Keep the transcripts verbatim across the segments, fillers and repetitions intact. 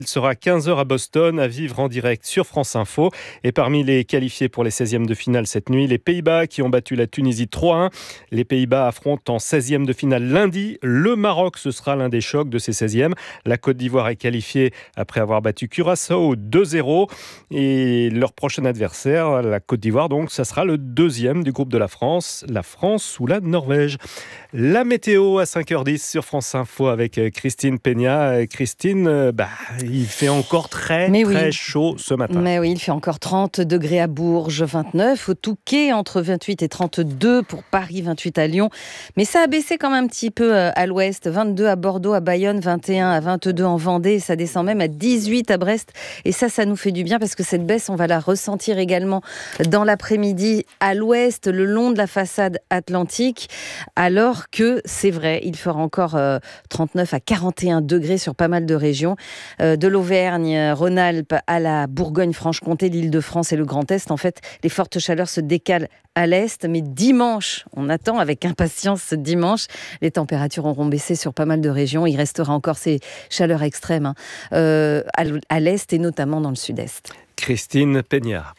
Il sera quinze heures à Boston, à vivre en direct sur France Info. Et parmi les qualifiés pour les seizièmes de finale cette nuit, les Pays-Bas qui ont battu la Tunisie trois à un. Les Pays-Bas affrontent en seizième de finale lundi. Le Maroc, ce sera l'un des chocs de ces seizièmes. La Côte d'Ivoire est qualifiée après avoir battu Curaçao deux zéro. Et leur prochain adversaire, la Côte d'Ivoire, donc, ça sera le deuxième du groupe de la France. La France ou la Norvège. La météo à cinq heures dix sur France Info avec Christine Peña. Christine, bah, il fait encore très Mais très oui. chaud ce matin. Mais oui, il fait encore trente degrés à Bourges, vingt-neuf au Touquet, entre vingt-huit et trente-deux pour Paris, vingt-huit à Lyon. Mais ça a baissé quand même un petit peu à l'ouest, vingt-deux à Bordeaux, à Bayonne, vingt et un à vingt-deux en Vendée. Ça descend même à dix-huit à Brest. Et ça, ça nous fait du bien parce que cette baisse, on va la ressentir également dans l'après-midi à l'ouest, le long de la façade atlantique. Alors que c'est vrai, il fera encore euh, trente-neuf à quarante et un degrés sur pas mal de régions. Euh, de l'Auvergne, Rhône-Alpes à la Bourgogne-Franche-Comté, l'Île-de-France et le Grand Est. En fait, les fortes chaleurs se décalent à l'Est, mais dimanche, on attend avec impatience ce dimanche. Les températures auront baissé sur pas mal de régions. Il restera encore ces chaleurs extrêmes hein, euh, à, à l'Est et notamment dans le Sud-Est. Christine Peña.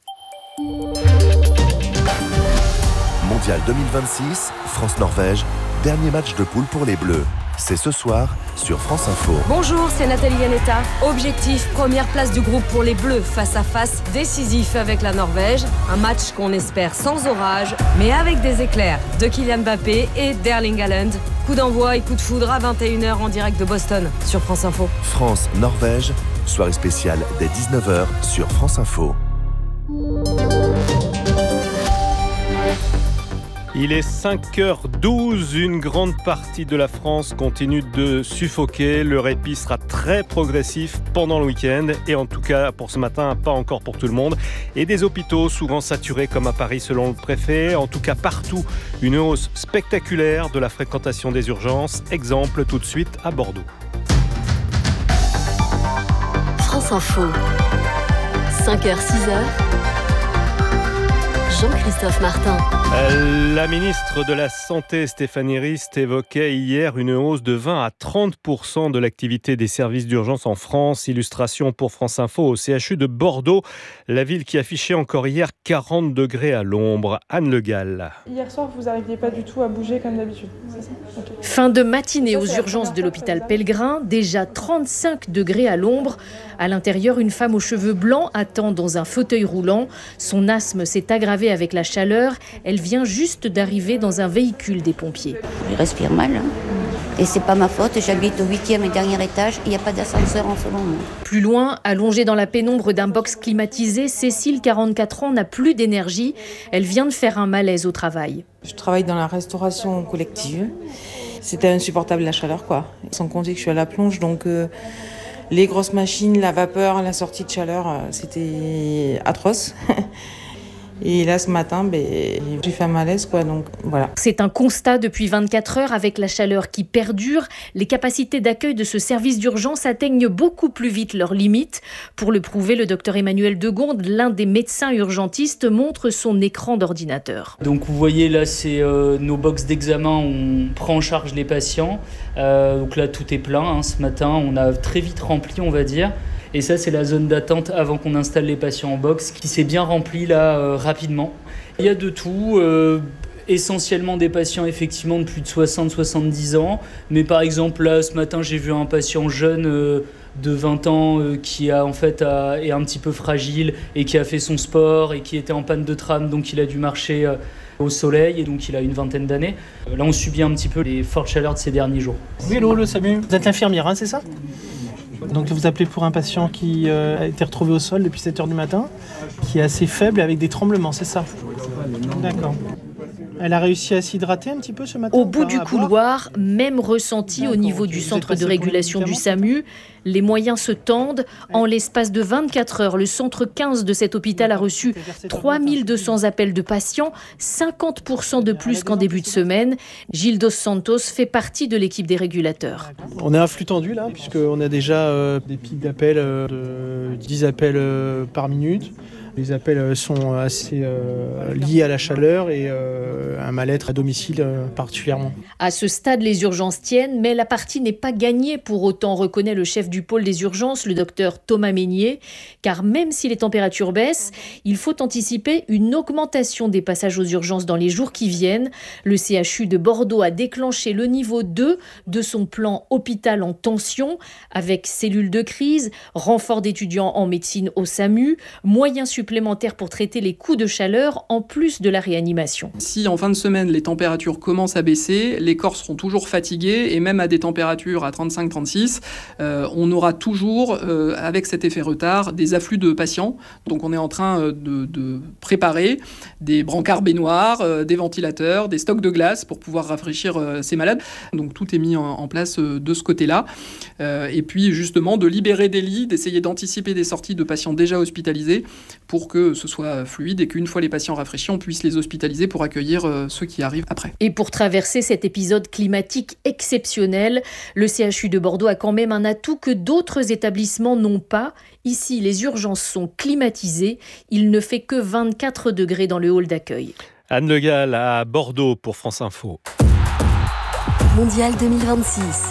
Mondial deux mille vingt-six, France-Norvège, dernier match de poule pour les Bleus. C'est ce soir sur France Info. Bonjour, c'est Nathalie Yanetta. Objectif, première place du groupe pour les Bleus face à face décisif avec la Norvège. Un match qu'on espère sans orage, mais avec des éclairs de Kylian Mbappé et d'Erling Haaland. Coup d'envoi et coup de foudre à vingt et une heures en direct de Boston sur France Info. France-Norvège, soirée spéciale dès dix-neuf heures sur France Info. Il est cinq heures douze, une grande partie de la France continue de suffoquer. Le répit sera très progressif pendant le week-end et en tout cas pour ce matin, pas encore pour tout le monde. Et des hôpitaux souvent saturés comme à Paris selon le préfet. En tout cas partout, une hausse spectaculaire de la fréquentation des urgences. Exemple tout de suite à Bordeaux. France Info, cinq heures six heures. Jean-Christophe Martin. La ministre de la Santé, Stéphanie Rist, évoquait hier une hausse de vingt à trente pour cent de l'activité des services d'urgence en France. Illustration pour France Info au C H U de Bordeaux, la ville qui affichait encore hier quarante degrés à l'ombre. Anne Le Gall. Hier soir, vous n'arriviez pas du tout à bouger comme d'habitude, c'est ça ? Okay. Fin de matinée aux urgences de l'hôpital Pellegrin, déjà trente-cinq degrés à l'ombre. À l'intérieur, une femme aux cheveux blancs attend dans un fauteuil roulant. Son asthme s'est aggravé avec la chaleur. Elle vient juste d'arriver dans un véhicule des pompiers. Je respire mal. Hein. Et c'est pas ma faute, j'habite au huitième et dernier étage, il n'y a pas d'ascenseur en ce moment. Plus loin, allongée dans la pénombre d'un box climatisé, Cécile, quarante-quatre ans, n'a plus d'énergie. Elle vient de faire un malaise au travail. Je travaille dans la restauration collective. C'était insupportable la chaleur, quoi. Sans compter que je suis à la plonge, donc euh, les grosses machines, la vapeur, la sortie de chaleur, euh, c'était atroce. Et là, ce matin, ben, j'ai fait un malaise, quoi, donc voilà. C'est un constat depuis vingt-quatre heures avec la chaleur qui perdure. Les capacités d'accueil de ce service d'urgence atteignent beaucoup plus vite leurs limites. Pour le prouver, le docteur Emmanuel Degonde, l'un des médecins urgentistes, montre son écran d'ordinateur. Donc vous voyez là, c'est euh, nos box d'examen, on prend en charge les patients. Euh, donc là, tout est plein. Hein, ce matin, on a très vite rempli, on va dire. Et ça, c'est la zone d'attente avant qu'on installe les patients en box qui s'est bien remplie là euh, rapidement. Il y a de tout, euh, essentiellement des patients effectivement de plus de soixante à soixante-dix ans. Mais par exemple, là, ce matin, j'ai vu un patient jeune euh, de vingt ans euh, qui a, en fait, a, est un petit peu fragile et qui a fait son sport et qui était en panne de tram, donc il a dû marcher euh, au soleil et donc il a une vingtaine d'années. Euh, là, on subit un petit peu les fortes chaleurs de ces derniers jours. Oui, hello, le Samu. Vous êtes infirmière, hein, c'est ça ? Donc vous appelez pour un patient qui euh, a été retrouvé au sol depuis sept heures du matin, qui est assez faible avec des tremblements, c'est ça ? D'accord. Elle a réussi à s'hydrater un petit peu ce matin ? Au bout du couloir, même ressenti au niveau du centre de régulation du SAMU. Les moyens se tendent. En l'espace de vingt-quatre heures, le centre quinze de cet hôpital a reçu trois mille deux cents appels de patients, cinquante pour cent de plus qu'en début de semaine. Gilles Dos Santos fait partie de l'équipe des régulateurs. On est à un flux tendu là, puisqu'on a déjà euh, des pics d'appels euh, de dix appels euh, par minute. Les appels sont assez euh, liés à la chaleur et euh, un mal-être à domicile euh, particulièrement. À ce stade, les urgences tiennent, mais la partie n'est pas gagnée pour autant, reconnaît le chef du pôle des urgences, le docteur Thomas Meignier, car même si les températures baissent, il faut anticiper une augmentation des passages aux urgences dans les jours qui viennent. Le C H U de Bordeaux a déclenché le niveau deux de son plan hôpital en tension, avec cellules de crise, renfort d'étudiants en médecine au SAMU, moyens supplémentaires pour traiter les coups de chaleur en plus de la réanimation. Si en fin de semaine les températures commencent à baisser, les corps seront toujours fatigués et même à des températures à trente-cinq trente-six, euh, on aura toujours, euh, avec cet effet retard, des afflux de patients. Donc on est en train de, de préparer des brancards baignoires, euh, des ventilateurs, des stocks de glace pour pouvoir rafraîchir euh, ces malades. Donc tout est mis en, en place euh, de ce côté-là. Euh, et puis justement de libérer des lits, d'essayer d'anticiper des sorties de patients déjà hospitalisés pour que ce soit fluide et qu'une fois les patients rafraîchis, on puisse les hospitaliser pour accueillir euh, ceux qui arrivent après. Et pour traverser cet épisode climatique exceptionnel, le C H U de Bordeaux a quand même un atout que d'autres établissements n'ont pas. Ici, les urgences sont climatisées. Il ne fait que vingt-quatre degrés dans le hall d'accueil. Anne Le Gall à Bordeaux pour France Info. Mondial deux mille vingt-six.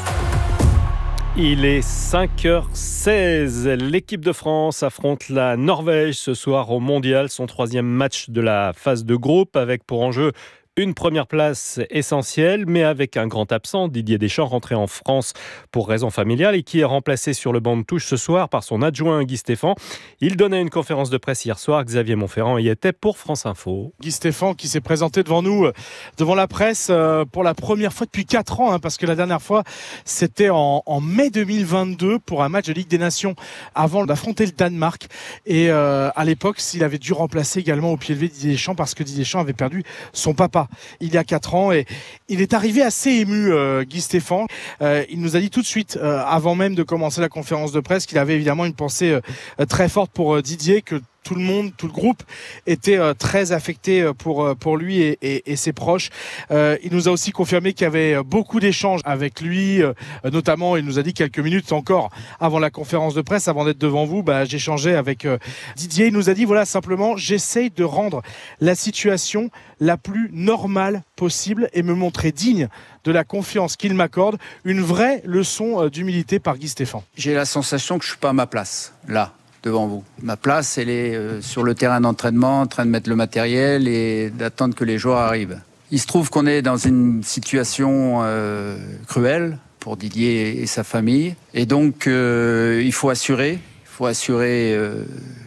Il est cinq heures seize. L'équipe de France affronte la Norvège ce soir au Mondial, son troisième match de la phase de groupe avec pour enjeu une première place essentielle, mais avec un grand absent, Didier Deschamps, rentré en France pour raison familiale et qui est remplacé sur le banc de touche ce soir par son adjoint Guy Stéphane. Il donnait une conférence de presse hier soir. Xavier Montferrand y était pour France Info. Guy Stéphane qui s'est présenté devant nous, devant la presse pour la première fois depuis quatre ans, hein, parce que la dernière fois c'était en, en mai deux mille vingt-deux pour un match de Ligue des Nations avant d'affronter le Danemark. Et euh, à l'époque, il avait dû remplacer également au pied levé Didier Deschamps parce que Didier Deschamps avait perdu son papa il y a quatre ans et il est arrivé assez ému, euh, Guy Stéphane. Euh, il nous a dit tout de suite, euh, avant même de commencer la conférence de presse, qu'il avait évidemment une pensée euh, très forte pour euh, Didier, que tout le monde, tout le groupe était euh, très affecté pour, euh, pour lui et, et, et ses proches. Euh, il nous a aussi confirmé qu'il y avait beaucoup d'échanges avec lui, euh, notamment il nous a dit quelques minutes encore avant la conférence de presse, avant d'être devant vous, bah, j'échangeais avec euh, Didier. Il nous a dit voilà, simplement, j'essaye de rendre la situation la plus normale possible et me montrer digne de la confiance qu'il m'accorde. Une vraie leçon euh, d'humilité par Guy Stéphane. J'ai la sensation que je ne suis pas à ma place, là. Devant vous. Ma place, elle est euh, sur le terrain d'entraînement, en train de mettre le matériel et d'attendre que les joueurs arrivent. Il se trouve qu'on est dans une situation euh, cruelle pour Didier et sa famille. Et donc, euh, il faut assurer, il faut assurer euh,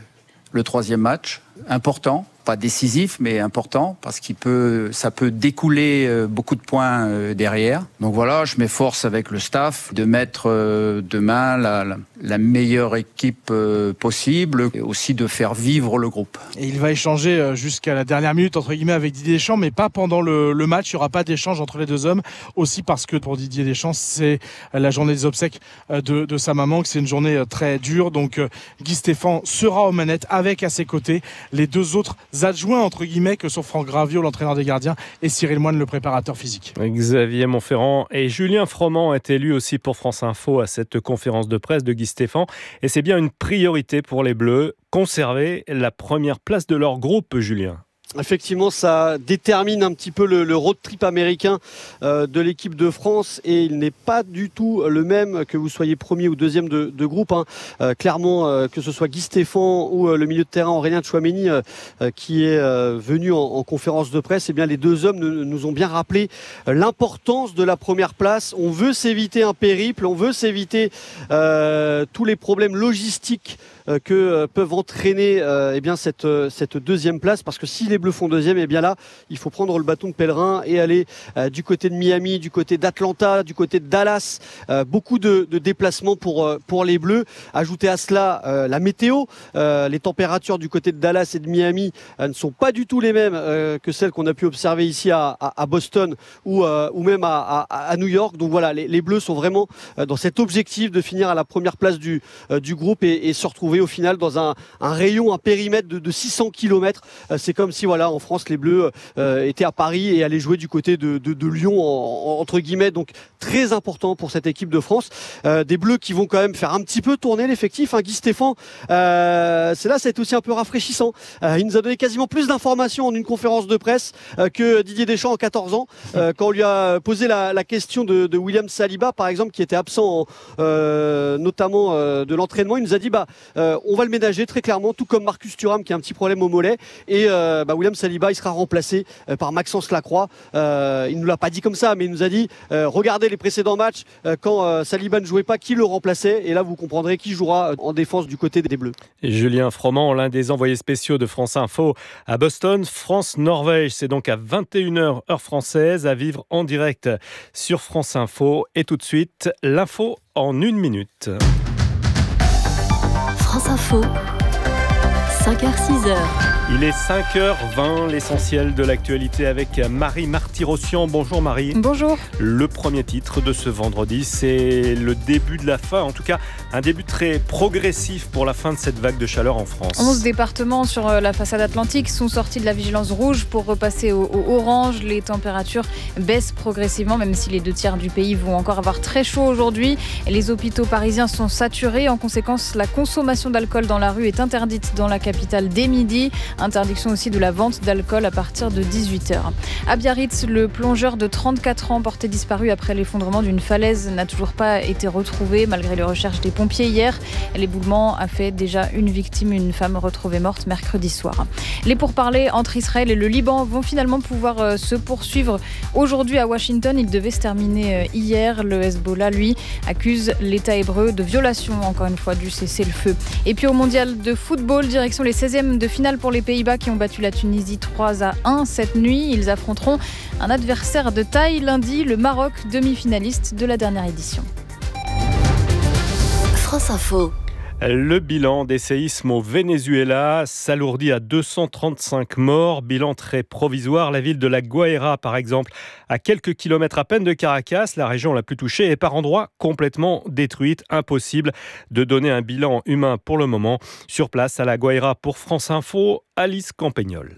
le troisième match, important. Pas décisif, mais important, parce qu'il peut, ça peut découler euh, beaucoup de points euh, derrière. Donc voilà, je m'efforce avec le staff de mettre euh, demain la, la, la meilleure équipe euh, possible, et aussi de faire vivre le groupe. Et il va échanger euh, jusqu'à la dernière minute, entre guillemets, avec Didier Deschamps, mais pas pendant le, le match. Il n'y aura pas d'échange entre les deux hommes, aussi parce que pour Didier Deschamps, c'est la journée des obsèques euh, de, de sa maman, que c'est une journée euh, très dure. Donc euh, Guy Stéphane sera aux manettes avec à ses côtés les deux autres adjoints entre guillemets que sont Franck Gravio, l'entraîneur des gardiens, et Cyril Moine, le préparateur physique. Xavier Montferrand et Julien Froment étaient lui aussi pour France Info à cette conférence de presse de Guy Stéphane. Et c'est bien une priorité pour les Bleus, conserver la première place de leur groupe, Julien. Effectivement, ça détermine un petit peu le, le road trip américain euh, de l'équipe de France et il n'est pas du tout le même que vous soyez premier ou deuxième de, de groupe. Hein. Euh, clairement, euh, que ce soit Guy Stéphane ou euh, le milieu de terrain Aurélien Tchouaméni euh, euh, qui est euh, venu en, en conférence de presse, eh bien, les deux hommes nous, nous ont bien rappelé euh, l'importance de la première place. On veut s'éviter un périple, on veut s'éviter euh, tous les problèmes logistiques euh, que euh, peuvent entraîner euh, eh bien, cette, euh, cette deuxième place, parce que si les Bleus font deuxième, et eh bien là, il faut prendre le bâton de pèlerin et aller euh, du côté de Miami, du côté d'Atlanta, du côté de Dallas. Euh, beaucoup de, de déplacements pour, euh, pour les Bleus. Ajouter à cela euh, la météo. Euh, les températures du côté de Dallas et de Miami euh, ne sont pas du tout les mêmes euh, que celles qu'on a pu observer ici à, à, à Boston ou, euh, ou même à, à, à New York. Donc voilà, les, les Bleus sont vraiment euh, dans cet objectif de finir à la première place du, euh, du groupe et, et se retrouver au final dans un, un rayon, un périmètre de, de six cents kilomètres. Euh, c'est comme si si voilà, en France, les Bleus euh, étaient à Paris et allaient jouer du côté de, de, de Lyon, en, en, entre guillemets. Donc très important pour cette équipe de France. Euh, des Bleus qui vont quand même faire un petit peu tourner l'effectif. Hein. Guy Stéphane, euh, c'est là, c'est aussi un peu rafraîchissant. Euh, il nous a donné quasiment plus d'informations en une conférence de presse euh, que Didier Deschamps en quatorze ans, euh, quand on lui a posé la, la question de, de William Saliba, par exemple, qui était absent en, euh, notamment euh, de l'entraînement. Il nous a dit bah, euh, on va le ménager très clairement, tout comme Marcus Thuram qui a un petit problème au mollet. Et euh, bah, William Saliba, il sera remplacé euh, par Maxence Lacroix. Euh, il ne nous l'a pas dit comme ça, mais il nous a dit euh, regardez les précédents matchs, euh, quand euh, Saliba ne jouait pas, qui le remplaçait. Et là, vous comprendrez qui jouera en défense du côté des Bleus. Et Julien Froment, l'un des envoyés spéciaux de France Info à Boston. France-Norvège, c'est donc à vingt et une heures heure française, à vivre en direct sur France Info. Et tout de suite, l'info en une minute. France Info, cinq heures six heures. Il est cinq heures vingt, l'essentiel de l'actualité avec Marie Marty-Rossian. Bonjour Marie. Bonjour. Le premier titre de ce vendredi, c'est le début de la fin, en tout cas un début très progressif pour la fin de cette vague de chaleur en France. onze départements sur la façade atlantique sont sortis de la vigilance rouge pour repasser au, au orange. Les températures baissent progressivement, même si les deux tiers du pays vont encore avoir très chaud aujourd'hui. Les hôpitaux parisiens sont saturés. En conséquence, la consommation d'alcool dans la rue est interdite dans la capitale dès midi. Interdiction aussi de la vente d'alcool à partir de dix-huit heures. À Biarritz, le plongeur de trente-quatre ans porté disparu après l'effondrement d'une falaise n'a toujours pas été retrouvé malgré les recherches des pompiers hier. L'éboulement a fait déjà une victime, une femme retrouvée morte mercredi soir. Les pourparlers entre Israël et le Liban vont finalement pouvoir se poursuivre aujourd'hui à Washington. Ils devaient se terminer hier. Le Hezbollah, lui, accuse l'État hébreu de violation, encore une fois, du cessez-le-feu. Et puis au mondial de football, direction les seizièmes de finale pour les Pays-Bas qui ont battu la Tunisie trois à un cette nuit. Ils affronteront un adversaire de taille lundi, le Maroc, demi-finaliste de la dernière édition. France Info. Le bilan des séismes au Venezuela s'alourdit à deux cent trente-cinq morts, bilan très provisoire. La ville de La Guaira, par exemple, à quelques kilomètres à peine de Caracas, la région la plus touchée, est par endroits complètement détruite. Impossible de donner un bilan humain pour le moment. Sur place, à La Guaira, pour France Info, Alice Campagnol.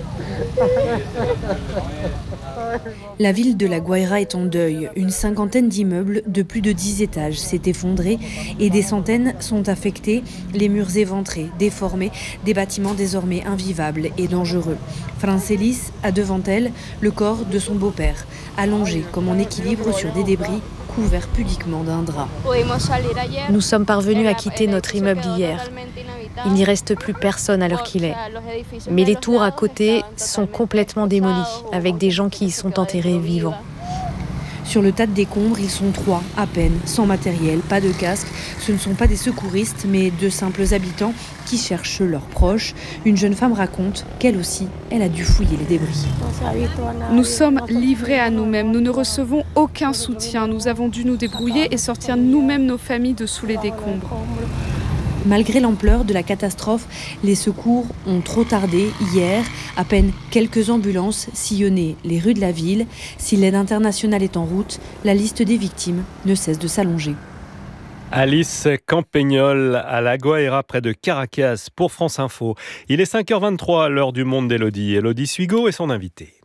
La ville de La Guaira est en deuil. Une cinquantaine d'immeubles de plus de dix étages s'est effondré et des centaines sont affectés, les murs éventrés, déformés, des bâtiments désormais invivables et dangereux. Francelis a devant elle le corps de son beau-père, allongé comme en équilibre sur des débris, couvert pudiquement d'un drap. Nous sommes parvenus à quitter notre immeuble hier. Il n'y reste plus personne à l'heure qu'il est. Mais les tours à côté sont complètement démolies, avec des gens qui y sont enterrés vivants. Sur le tas de décombres, ils sont trois, à peine, sans matériel, pas de casque. Ce ne sont pas des secouristes, mais de simples habitants qui cherchent leurs proches. Une jeune femme raconte qu'elle aussi, elle a dû fouiller les débris. Nous sommes livrés à nous-mêmes. Nous ne recevons aucun soutien. Nous avons dû nous débrouiller et sortir nous-mêmes nos familles de sous les décombres. Malgré l'ampleur de la catastrophe, les secours ont trop tardé hier. À peine quelques ambulances sillonnaient les rues de la ville. Si l'aide internationale est en route, la liste des victimes ne cesse de s'allonger. Alice Campagnol à La Guaira, près de Caracas, pour France Info. Il est cinq heures vingt-trois à l'heure du monde d'Élodie. Élodie Suigo est son invitée.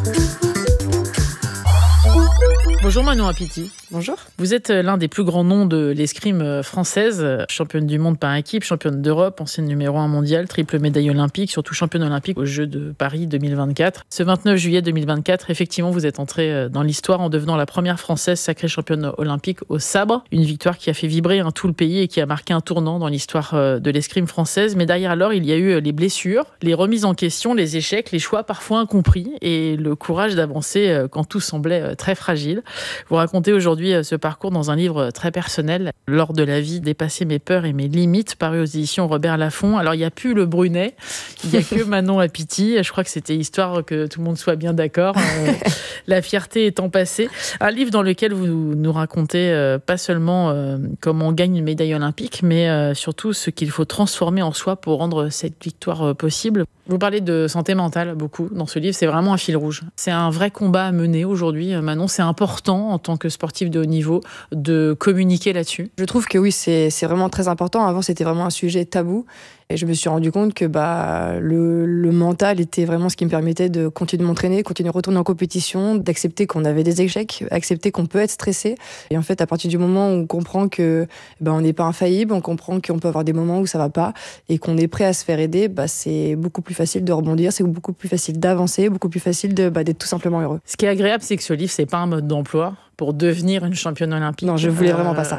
Bonjour Manon Apiti. Bonjour. Vous êtes l'un des plus grands noms de l'escrime française, championne du monde par équipe, championne d'Europe, ancienne numéro un mondial, triple médaille olympique, surtout championne olympique aux Jeux de Paris deux mille vingt-quatre. Ce vingt-neuf juillet deux mille vingt-quatre, effectivement, vous êtes entrée dans l'histoire en devenant la première française sacrée championne olympique au sabre. Une victoire qui a fait vibrer hein, tout le pays et qui a marqué un tournant dans l'histoire de l'escrime française. Mais derrière alors, il y a eu les blessures, les remises en question, les échecs, les choix parfois incompris et le courage d'avancer quand tout semblait très fragile. Vous racontez aujourd'hui ce parcours dans un livre très personnel, Lors de la vie, dépasser mes peurs et mes limites, paru aux éditions Robert Laffont. Alors, il n'y a plus le Brunet, il n'y a que Manon Apiti. Je crois que c'était histoire que tout le monde soit bien d'accord. Euh, la fierté étant passée. Un livre dans lequel vous nous racontez euh, pas seulement euh, comment on gagne une médaille olympique, mais euh, surtout ce qu'il faut transformer en soi pour rendre cette victoire euh, possible. Vous parlez de santé mentale beaucoup dans ce livre, c'est vraiment un fil rouge. C'est un vrai combat à mener aujourd'hui, Manon, c'est important important en tant que sportif de haut niveau de communiquer là-dessus ? Je trouve que oui, c'est, c'est vraiment très important. Avant, c'était vraiment un sujet tabou. Et je me suis rendu compte que bah, le, le mental était vraiment ce qui me permettait de continuer de m'entraîner, continuer de retourner en compétition, d'accepter qu'on avait des échecs, accepter qu'on peut être stressé. Et en fait, à partir du moment où on comprend que bah, on n'est pas infaillible, on comprend qu'on peut avoir des moments où ça va pas et qu'on est prêt à se faire aider, bah, c'est beaucoup plus facile de rebondir, c'est beaucoup plus facile d'avancer, beaucoup plus facile de, bah, d'être tout simplement heureux. Ce qui est agréable, c'est que ce livre, c'est pas un mode d'emploi pour devenir une championne olympique. Non, je voulais euh... vraiment pas ça.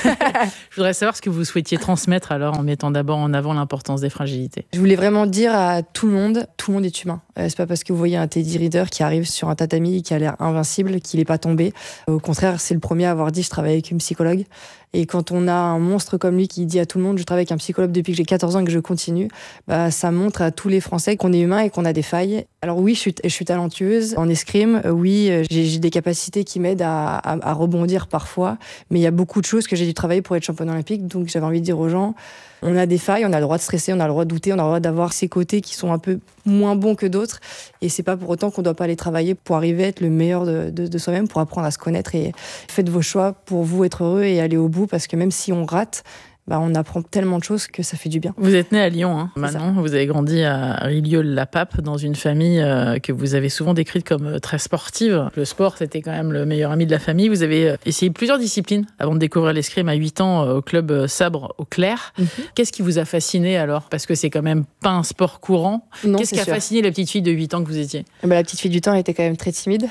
Je voudrais savoir ce que vous souhaitiez transmettre alors en mettant d'abord en avant l'importance des fragilités. Je voulais vraiment dire à tout le monde, tout le monde est humain. Euh, c'est pas parce que vous voyez un Teddy Riner qui arrive sur un tatami et qui a l'air invincible qu'il est pas tombé. Au contraire, c'est le premier à avoir dit je travaille avec une psychologue. Et quand on a un monstre comme lui qui dit à tout le monde je travaille avec un psychologue depuis que j'ai quatorze ans et que je continue, bah, ça montre à tous les Français qu'on est humain et qu'on a des failles. Alors oui, je suis, je suis talentueuse en escrime, oui, j'ai, j'ai des capacités qui m'aident à, à, à rebondir parfois, mais il y a beaucoup de choses que j'ai dû travailler pour être championne olympique, donc j'avais envie de dire aux gens, on a des failles, on a le droit de stresser, on a le droit de douter, on a le droit d'avoir ces côtés qui sont un peu moins bons que d'autres, et c'est pas pour autant qu'on doit pas les travailler pour arriver à être le meilleur de, de, de soi-même, pour apprendre à se connaître, et faites vos choix pour vous être heureux et aller au bout, parce que même si on rate, bah, on apprend tellement de choses que ça fait du bien. Vous êtes née à Lyon, hein, Manon. Vous avez grandi à Rilieu-la-Pape, dans une famille euh, que vous avez souvent décrite comme euh, très sportive. Le sport, c'était quand même le meilleur ami de la famille. Vous avez euh, essayé plusieurs disciplines avant de découvrir l'escrime à huit ans euh, au club euh, Sabre au Clair. Mm-hmm. Qu'est-ce qui vous a fasciné alors ? Parce que c'est quand même pas un sport courant. Non, Qu'est-ce qui a sûr. fasciné la petite fille de huit ans que vous étiez ? bah, La petite fille du temps était quand même très timide.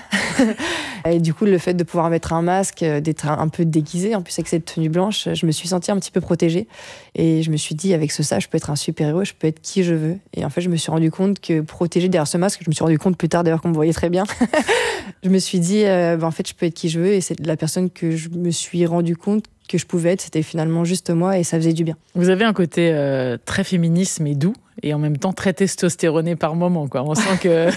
Et du coup, le fait de pouvoir mettre un masque, d'être un peu déguisée, en plus avec cette tenue blanche, je me suis sentie un petit peu protégée. Et je me suis dit, avec ce ça, je peux être un super-héros, je peux être qui je veux. Et en fait, je me suis rendu compte que protégée derrière ce masque, je me suis rendu compte plus tard d'ailleurs qu'on me voyait très bien, je me suis dit, euh, bah, en fait, je peux être qui je veux. Et c'est la personne que je me suis rendu compte que je pouvais être, c'était finalement juste moi et ça faisait du bien. Vous avez un côté euh, très féministe mais doux et en même temps très testostéroné par moment, quoi. On sent que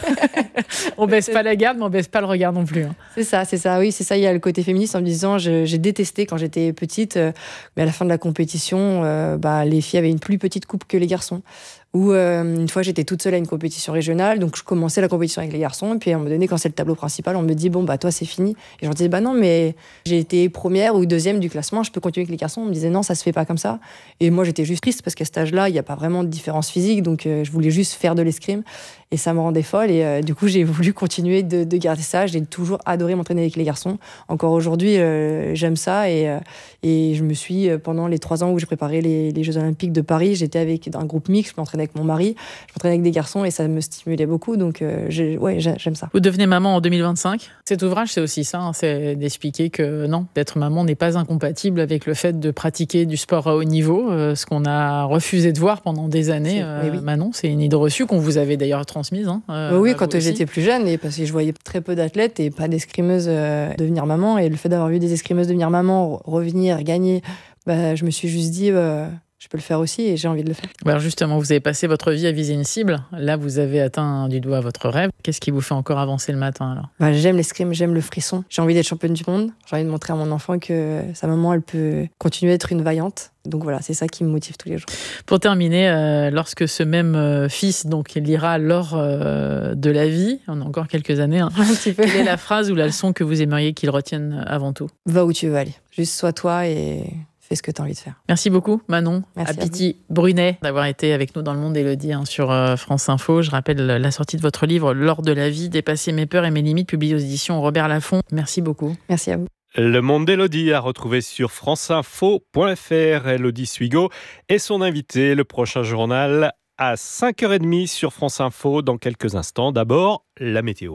on baisse pas la garde mais on baisse pas le regard non plus. Hein. C'est ça, c'est ça. Oui, c'est ça. Il y a le côté féministe en me disant, je, j'ai détesté quand j'étais petite, euh, mais à la fin de la compétition, euh, bah, les filles avaient une plus petite coupe que les garçons. Où euh, une fois j'étais toute seule à une compétition régionale, donc je commençais la compétition avec les garçons, et puis à un moment donné, quand c'est le tableau principal, on me dit bon bah toi c'est fini. Et je leur disais bah non, mais j'ai été première ou deuxième du classement, je peux continuer avec les garçons. On me disait non, ça se fait pas comme ça. Et moi j'étais juste triste parce qu'à cet âge-là, il n'y a pas vraiment de différence physique, donc euh, je voulais juste faire de l'escrime et ça me rendait folle. Et euh, du coup j'ai voulu continuer de, de garder ça. J'ai toujours adoré m'entraîner avec les garçons. Encore aujourd'hui, euh, j'aime ça et euh, et je me suis pendant les trois ans où j'ai préparé les, les Jeux Olympiques de Paris, j'étais avec un groupe mixte, je m'entraînais avec mon mari, je m'entraînais avec des garçons et ça me stimulait beaucoup, donc euh, j'ai, ouais, j'aime ça. Vous devenez maman en deux mille vingt-cinq. Cet ouvrage, c'est aussi ça, hein, c'est d'expliquer que non, d'être maman n'est pas incompatible avec le fait de pratiquer du sport à haut niveau, euh, ce qu'on a refusé de voir pendant des années. Euh, oui. Manon, c'est une idée reçue qu'on vous avait d'ailleurs transmise. Hein, euh, oui, quand j'étais plus jeune, et parce que je voyais très peu d'athlètes et pas d'escrimeuses euh, devenir maman, et le fait d'avoir vu des escrimeuses devenir maman, revenir, gagner, bah, je me suis juste dit... Bah, je peux le faire aussi et j'ai envie de le faire. Alors justement, vous avez passé votre vie à viser une cible. Là, vous avez atteint du doigt votre rêve. Qu'est-ce qui vous fait encore avancer le matin alors ? Bah, j'aime l'escrime, j'aime le frisson. J'ai envie d'être championne du monde. J'ai envie de montrer à mon enfant que sa maman, elle peut continuer à être une vaillante. Donc voilà, c'est ça qui me motive tous les jours. Pour terminer, euh, lorsque ce même euh, fils donc lira l'or euh, de la vie, on a encore quelques années, hein, un petit peu. Quelle est la phrase ou la leçon que vous aimeriez qu'il retienne avant tout ? Va où tu veux aller. Juste sois toi et... fais ce que tu as envie de faire. Merci beaucoup, Manon. Merci Apiti Brunet, d'avoir été avec nous dans Le Monde Élodie hein, sur euh, France Info. Je rappelle la sortie de votre livre L'or de la vie, dépasser mes peurs et mes limites, publié aux éditions Robert Laffont. Merci beaucoup. Merci à vous. Le Monde d'Élodie à retrouver sur franceinfo point f r. Élodie Suigo et son invité, le prochain journal à cinq heures trente sur France Info dans quelques instants. D'abord, la météo.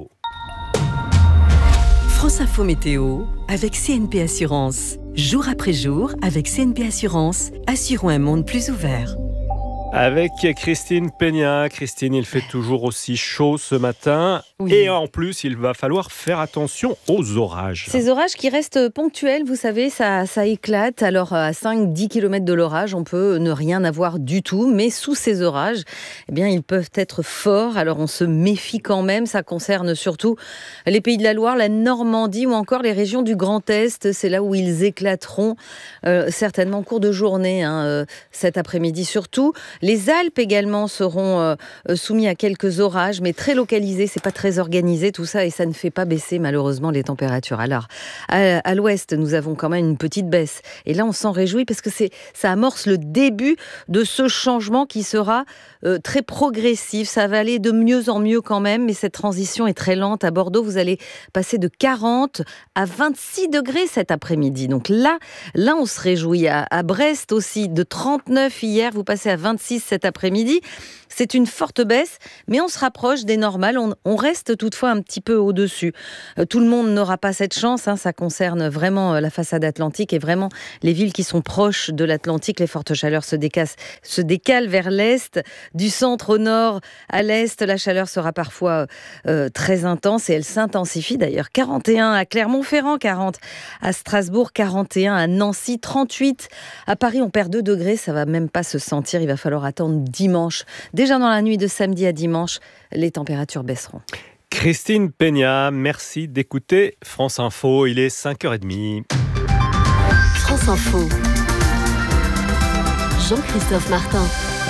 France Info Météo avec C N P Assurance. Jour après jour, avec C N P Assurance, assurons un monde plus ouvert. Avec Christine Peña. Christine, il fait toujours aussi chaud ce matin. Oui. Et en plus, il va falloir faire attention aux orages. Ces orages qui restent ponctuels, vous savez, ça, ça éclate. Alors, à cinq à dix kilomètres de l'orage, on peut ne rien avoir du tout. Mais sous ces orages, eh bien, ils peuvent être forts. Alors, on se méfie quand même. Ça concerne surtout les Pays de la Loire, la Normandie ou encore les régions du Grand Est. C'est là où ils éclateront, euh, certainement en cours de journée, hein, euh, cet après-midi surtout. Les Alpes également seront euh, soumis à quelques orages, mais très localisés. C'est pas très très organisé tout ça et ça ne fait pas baisser malheureusement les températures. Alors, à, à l'ouest, nous avons quand même une petite baisse. Et là, on s'en réjouit parce que c'est, ça amorce le début de ce changement qui sera euh, très progressif. Ça va aller de mieux en mieux quand même, mais cette transition est très lente. À Bordeaux, vous allez passer de quarante à vingt-six degrés cet après-midi. Donc là, là, on se réjouit. À, à Brest aussi, de trente-neuf hier, vous passez à vingt-six cet après-midi. C'est une forte baisse, mais on se rapproche des normales. On, on reste toutefois un petit peu au-dessus. Euh, tout le monde n'aura pas cette chance. Hein, ça concerne vraiment euh, la façade atlantique et vraiment les villes qui sont proches de l'Atlantique. Les fortes chaleurs se décalent, se décalent vers l'est, du centre au nord à l'est. La chaleur sera parfois euh, très intense et elle s'intensifie d'ailleurs. quarante et un à Clermont-Ferrand, quarante à Strasbourg, quarante et un à Nancy, trente-huit à Paris. On perd deux degrés, ça va même pas se sentir. Il va falloir attendre dimanche. Déjà dans la nuit de samedi à dimanche, les températures baisseront. Christine Peña, merci d'écouter France Info. Il est cinq heures trente. France Info. Jean-Christophe Martin.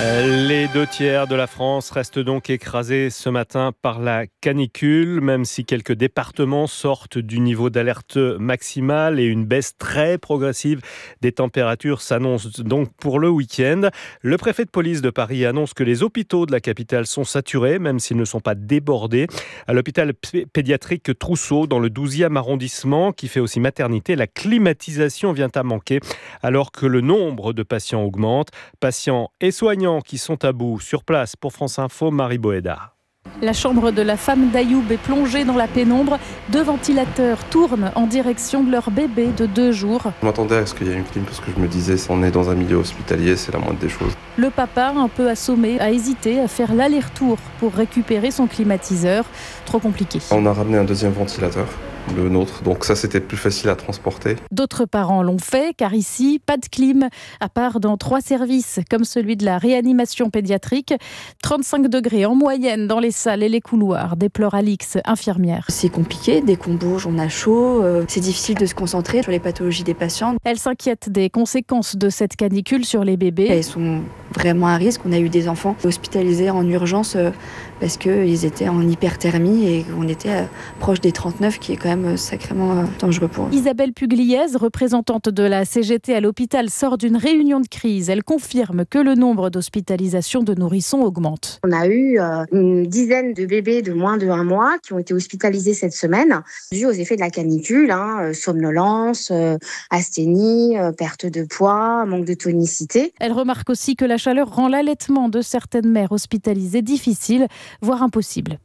Les deux tiers de la France restent donc écrasés ce matin par la canicule, même si quelques départements sortent du niveau d'alerte maximale et une baisse très progressive des températures s'annonce donc pour le week-end. Le préfet de police de Paris annonce que les hôpitaux de la capitale sont saturés, même s'ils ne sont pas débordés. À l'hôpital pédiatrique Trousseau, dans le douzième arrondissement, qui fait aussi maternité, la climatisation vient à manquer, alors que le nombre de patients augmente. Patients et soignants qui sont à bout. Sur place, pour France Info, Marie Boéda. La chambre de la femme d'Ayoub est plongée dans la pénombre. Deux ventilateurs tournent en direction de leur bébé de deux jours. Je m'attendais à ce qu'il y ait une clim parce que je me disais, on est dans un milieu hospitalier, c'est la moindre des choses. Le papa, un peu assommé, a hésité à faire l'aller-retour pour récupérer son climatiseur. Trop compliqué. On a ramené un deuxième ventilateur, le nôtre, donc ça c'était plus facile à transporter. D'autres parents l'ont fait, car ici, pas de clim, à part dans trois services, comme celui de la réanimation pédiatrique. trente-cinq degrés en moyenne dans les salles et les couloirs, déplore Alix, infirmière. C'est compliqué, dès qu'on bouge, on a chaud, euh, c'est difficile de se concentrer sur les pathologies des patients. Elle s'inquiète des conséquences de cette canicule sur les bébés. Elles sont vraiment à risque. On a eu des enfants hospitalisés en urgence euh, parce qu'ils étaient en hyperthermie et qu'on était euh, proche des trente-neuf, qui est quand même sacrément dangereux pour eux. Isabelle Pugliese, représentante de la C G T à l'hôpital, sort d'une réunion de crise. Elle confirme que le nombre d'hospitalisations de nourrissons augmente. On a eu euh, une dizaine de bébés de moins de un mois qui ont été hospitalisés cette semaine, dû aux effets de la canicule, hein, somnolence, euh, asthénie, euh, perte de poids, manque de tonicité. Elle remarque aussi que la chaleur rend l'allaitement de certaines mères hospitalisées difficile, voire impossible.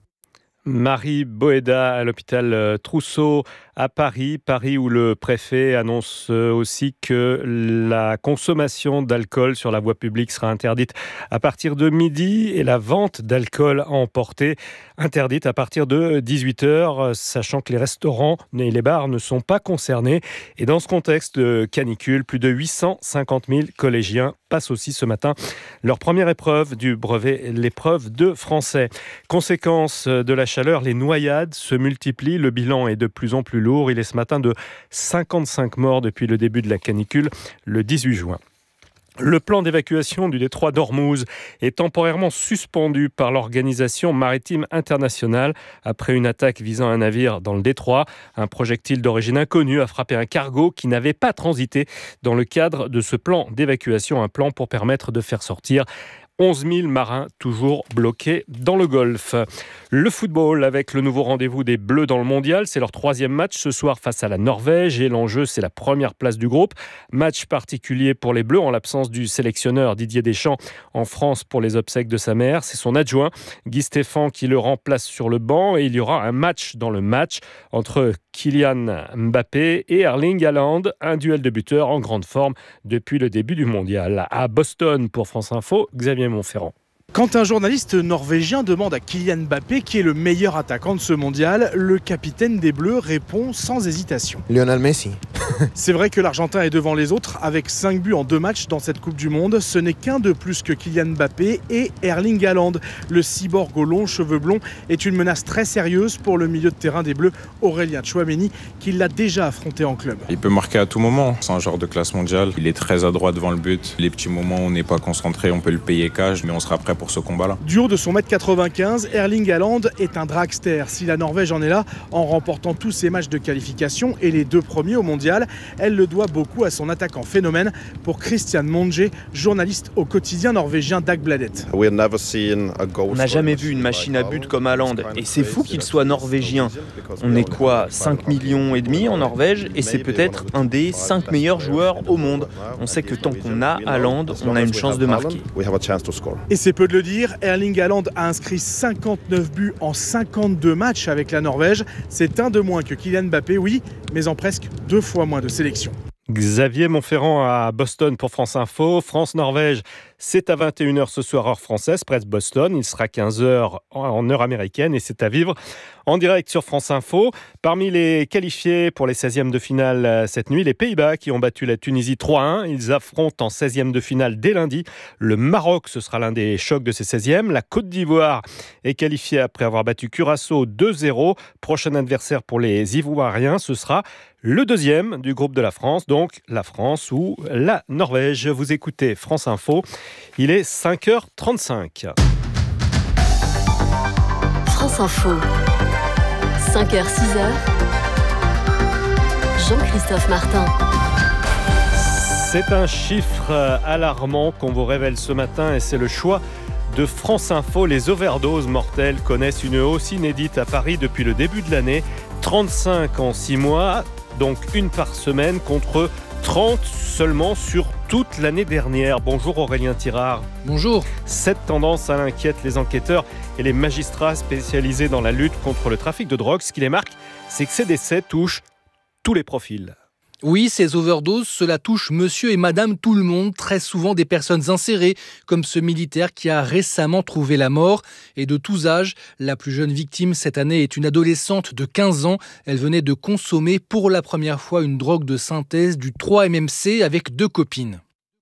Marie Boéda à l'hôpital Trousseau à Paris. Paris où le préfet annonce aussi que la consommation d'alcool sur la voie publique sera interdite à partir de midi et la vente d'alcool à emporter interdite à partir de dix-huit heures, sachant que les restaurants et les bars ne sont pas concernés. Et dans ce contexte de canicule, plus de huit cent cinquante mille collégiens passent aussi ce matin leur première épreuve du brevet, l'épreuve de français. Conséquence de la chaleur, les noyades se multiplient. Le bilan est de plus en plus lourd. Il est ce matin de cinquante-cinq morts depuis le début de la canicule, le dix-huit juin. Le plan d'évacuation du détroit d'Ormuz est temporairement suspendu par l'Organisation maritime internationale après une attaque visant un navire dans le détroit. Un projectile d'origine inconnue a frappé un cargo qui n'avait pas transité dans le cadre de ce plan d'évacuation, un plan pour permettre de faire sortir onze mille marins toujours bloqués dans le Golfe. Le football avec le nouveau rendez-vous des Bleus dans le mondial. C'est leur troisième match ce soir face à la Norvège et l'enjeu, c'est la première place du groupe. Match particulier pour les Bleus en l'absence du sélectionneur Didier Deschamps en France pour les obsèques de sa mère. C'est son adjoint Guy Stéphane qui le remplace sur le banc et il y aura un match dans le match entre Kylian Mbappé et Erling Haaland. Un duel de buteurs en grande forme depuis le début du mondial. À Boston pour France Info, Xavier Montferrand. Quand un journaliste norvégien demande à Kylian Mbappé qui est le meilleur attaquant de ce mondial, le capitaine des Bleus répond sans hésitation. Lionel Messi. C'est vrai que l'Argentin est devant les autres avec cinq buts en deux matchs dans cette Coupe du Monde. Ce n'est qu'un de plus que Kylian Mbappé et Erling Haaland. Le cyborg aux longs cheveux blonds est une menace très sérieuse pour le milieu de terrain des Bleus, Aurélien Tchouaméni, qui l'a déjà affronté en club. Il peut marquer à tout moment. C'est un joueur de classe mondiale. Il est très adroit devant le but. Les petits moments où on n'est pas concentré, on peut le payer cash, mais on sera prêt pour pour ce combat-là. Du haut de son mètre quatre-vingt-quinze, Erling Haaland est un dragster. Si la Norvège en est là, en remportant tous ses matchs de qualification et les deux premiers au mondial, elle le doit beaucoup à son attaquant phénomène. Pour Christian Monge, journaliste au quotidien norvégien Dagbladet. On n'a jamais vu une machine à but comme Haaland et c'est fou qu'il soit norvégien. On est quoi, cinq millions et demi en Norvège et c'est peut-être un des cinq meilleurs joueurs au monde. On sait que tant qu'on a Haaland, on a une chance de marquer. Et c'est peu de le dire, Erling Haaland a inscrit cinquante-neuf buts en cinquante-deux matchs avec la Norvège. C'est un de moins que Kylian Mbappé, oui, mais en presque deux fois moins de sélections. Xavier Montferrand à Boston pour France Info. France-Norvège, c'est à vingt et une heures ce soir, heure française, près de Boston. Il sera quinze heures en heure américaine et c'est à vivre en direct sur France Info. Parmi les qualifiés pour les seizièmes de finale cette nuit, les Pays-Bas qui ont battu la Tunisie trois à un. Ils affrontent en seizième de finale dès lundi. Le Maroc, ce sera l'un des chocs de ces seizièmes. La Côte d'Ivoire est qualifiée après avoir battu Curaçao deux zéro. Prochain adversaire pour les Ivoiriens, ce sera le deuxième du groupe de la France, donc la France ou la Norvège. Vous écoutez France Info, il est cinq heures trente-cinq. France Info, cinq heures six heures, Jean-Christophe Martin. C'est un chiffre alarmant qu'on vous révèle ce matin et c'est le choix de France Info. Les overdoses mortelles connaissent une hausse inédite à Paris depuis le début de l'année. trente-cinq en six mois, donc une par semaine contre trente seulement sur toute l'année dernière. Bonjour Aurélien Tirard. Bonjour. Cette tendance, elle inquiète les enquêteurs et les magistrats spécialisés dans la lutte contre le trafic de drogue. Ce qui les marque, c'est que ces décès touchent tous les profils. Oui, ces overdoses, cela touche monsieur et madame tout le monde, très souvent des personnes insérées, comme ce militaire qui a récemment trouvé la mort, et de tous âges. La plus jeune victime cette année est une adolescente de quinze ans. Elle venait de consommer pour la première fois une drogue de synthèse du trois M M C avec deux copines.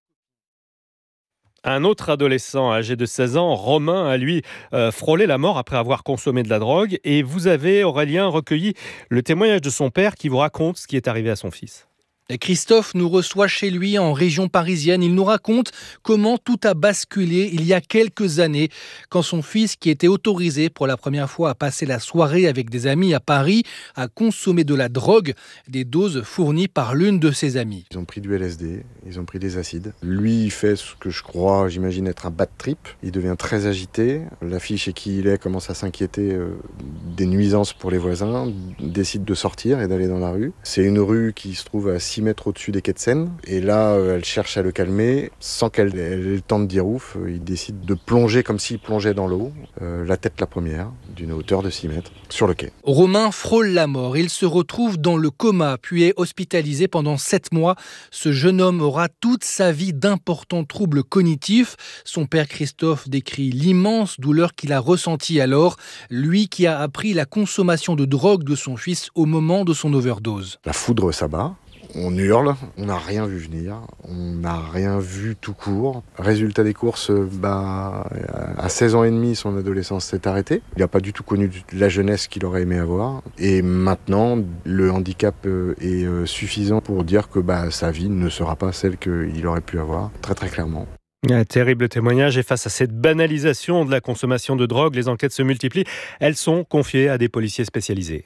Un autre adolescent âgé de seize ans, Romain, a lui euh, frôlé la mort après avoir consommé de la drogue. Et vous avez, Aurélien, recueilli le témoignage de son père qui vous raconte ce qui est arrivé à son fils. Et Christophe nous reçoit chez lui en région parisienne. Il nous raconte comment tout a basculé il y a quelques années, quand son fils, qui était autorisé pour la première fois à passer la soirée avec des amis à Paris, a consommé de la drogue, des doses fournies par l'une de ses amies. Ils ont pris du L S D, ils ont pris des acides. Lui, il fait ce que je crois, j'imagine, être un bad trip. Il devient très agité. La fille chez qui il est commence à s'inquiéter euh, des nuisances pour les voisins, décide de sortir et d'aller dans la rue. C'est une rue qui se trouve à six mètres au-dessus des quais de Seine. Et là, euh, elle cherche à le calmer. Sans qu'elle ait le temps de dire ouf, euh, il décide de plonger comme s'il plongeait dans l'eau, euh, la tête la première, d'une hauteur de six mètres, sur le quai. Romain frôle la mort. Il se retrouve dans le coma, puis est hospitalisé pendant sept mois. Ce jeune homme aura toute sa vie d'importants troubles cognitifs. Son père Christophe décrit l'immense douleur qu'il a ressentie alors, lui qui a appris la consommation de drogue de son fils au moment de son overdose. La foudre s'abat. On hurle, on n'a rien vu venir, on n'a rien vu tout court. Résultat des courses, bah, à seize ans et demi, son adolescence s'est arrêtée. Il n'a pas du tout connu la jeunesse qu'il aurait aimé avoir. Et maintenant, le handicap est suffisant pour dire que bah, sa vie ne sera pas celle qu'il aurait pu avoir, très très clairement. Un terrible témoignage, et face à cette banalisation de la consommation de drogue, les enquêtes se multiplient. Elles sont confiées à des policiers spécialisés.